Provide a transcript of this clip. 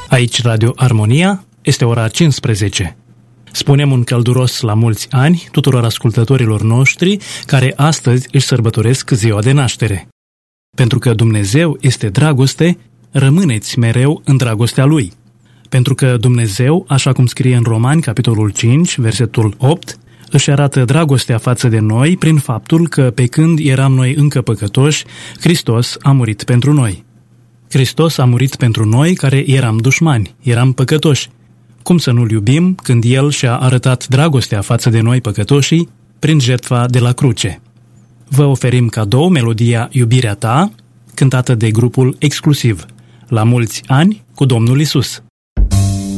Aici Radio Armonia, este ora 15. Spunem un călduros la mulți ani tuturor ascultătorilor noștri care astăzi își sărbătoresc ziua de naștere. Pentru că Dumnezeu este dragoste, rămâneți mereu în dragostea Lui. Pentru că Dumnezeu, așa cum scrie în Romani, capitolul 5, versetul 8, își arată dragostea față de noi prin faptul că pe când eram noi încă păcătoși, Hristos a murit pentru noi. Hristos a murit pentru noi care eram dușmani, eram păcătoși. Cum să nu-L iubim când El și-a arătat dragostea față de noi păcătoșii prin jertfa de la cruce? Vă oferim cadou melodia Iubirea ta, cântată de grupul Exclusiv, La mulți ani cu Domnul Isus.